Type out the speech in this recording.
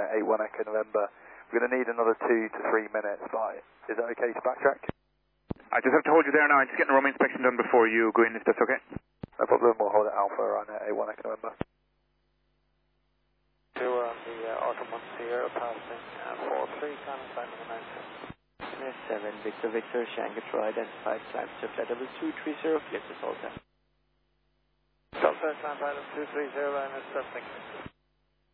Ryanair 81 Echo November. We're going to need another 2 to 3 minutes, but is that okay to backtrack? I just have to hold you there now. I'm just getting a runway inspection done before you go in, if that's okay. No problem, we'll hold it Alpha Ryanair 81 Echo November. We're on the Autumn 1 Sierra passing 43, climbing climb on the mountain. 7 Victor Victor, Shanghai identified, climb to flight level 230, clear to Salta. Delta, climb pilot 230, Ryanair testing.